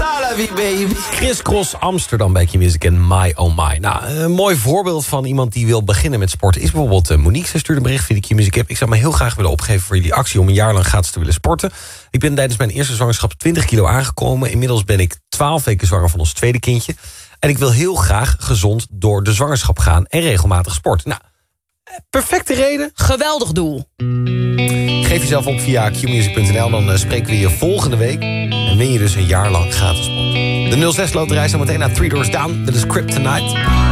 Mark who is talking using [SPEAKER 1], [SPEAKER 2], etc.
[SPEAKER 1] baby.
[SPEAKER 2] Chris Cross Amsterdam bij Q-Music en My Oh My. Nou, een mooi voorbeeld van iemand die wil beginnen met sporten is bijvoorbeeld Monique. Zij stuurde een bericht via de Q-Music app. Ik zou me heel graag willen opgeven voor jullie actie om een jaar lang gratis te willen sporten. Ik ben tijdens mijn eerste zwangerschap 20 kilo aangekomen. Inmiddels ben ik 12 weken zwanger van ons tweede kindje. En ik wil heel graag gezond door de zwangerschap gaan en regelmatig sporten. Nou, perfecte reden.
[SPEAKER 3] Geweldig doel.
[SPEAKER 2] Geef jezelf op via qmusic.nl. Dan spreken we je volgende week. En win je dus een jaar lang gratis sport. De 06 loterij zo meteen naar 3 Doors Down. Dit is Kryptonite.